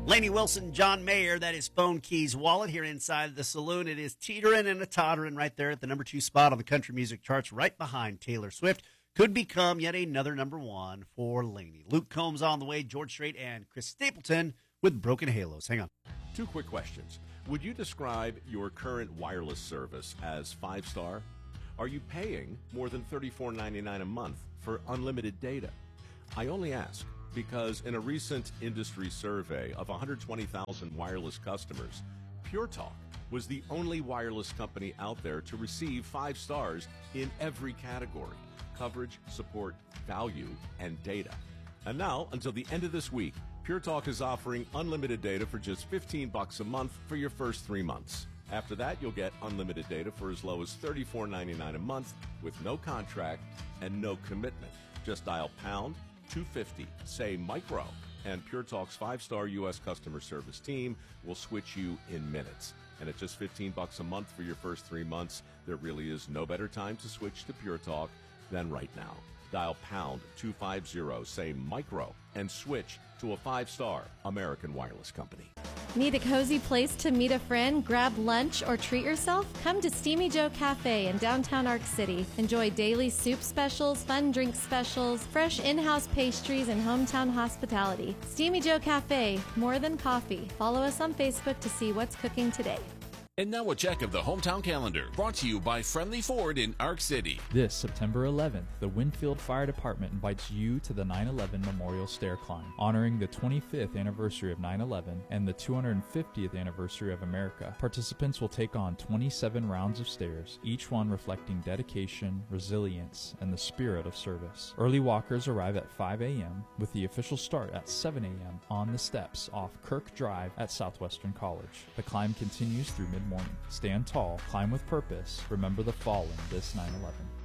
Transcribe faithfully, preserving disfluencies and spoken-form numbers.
Lainey Wilson, John Mayer, that is Phone Keys Wallet here inside the saloon. It is teetering and a tottering right there at the number two spot on the country music charts, right behind Taylor Swift. Could become yet another number one for Lainey. Luke Combs on the way, George Strait and Chris Stapleton with Broken Halos. Hang on. Two quick questions. Would you describe your current wireless service as five-star? Are you paying more than thirty-four ninety-nine a month for unlimited data? I only ask because in a recent industry survey of one hundred twenty thousand wireless customers, Pure Talk was the only wireless company out there to receive five stars in every category: coverage, support, value, and data. And now, until the end of this week, Pure Talk is offering unlimited data for just fifteen bucks a month for your first three months. After that, you'll get unlimited data for as low as thirty-four ninety-nine a month with no contract and no commitment. Just dial pound two fifty, say micro, and Pure Talk's five-star U S customer service team will switch you in minutes. And at just fifteen bucks a month for your first three months, there really is no better time to switch to Pure Talk than right now. Dial pound two fifty, say micro, and switch to a five-star American wireless company. Need a cozy place to meet a friend, grab lunch, or treat yourself? Come to Steamy Joe Cafe in downtown Arc City. Enjoy daily soup specials, fun drink specials, fresh in-house pastries, and hometown hospitality. Steamy Joe Cafe, more than coffee. Follow us on Facebook to see what's cooking today. And now a check of the hometown calendar, brought to you by Friendly Ford in Arc City. This September eleventh, the Winfield Fire Department invites you to the nine eleven Memorial Stair Climb, honoring the twenty-fifth anniversary of nine eleven and the two hundred fiftieth anniversary of America. Participants will take on twenty-seven rounds of stairs, each one reflecting dedication, resilience, and the spirit of service. Early walkers arrive at five a.m., with the official start at seven a.m. on the steps off Kirk Drive at Southwestern College. The climb continues through mid morning. Stand tall, climb with purpose, remember the fallen this nine eleven.